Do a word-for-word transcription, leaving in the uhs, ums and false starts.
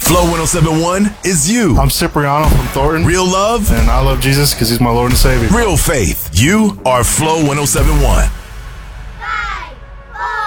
Flow one oh seven one is you. I'm Cipriano from Thornton. Real love. And I love Jesus because he's my Lord and Savior. Real faith. You are Flow one oh seven one.